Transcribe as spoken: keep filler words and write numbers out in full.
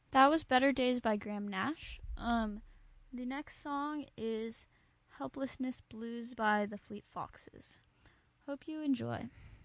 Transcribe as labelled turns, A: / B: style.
A: That was Better Days by Graham Nash. Um, the next song is Helplessness Blues by the Fleet Foxes. Hope you enjoy.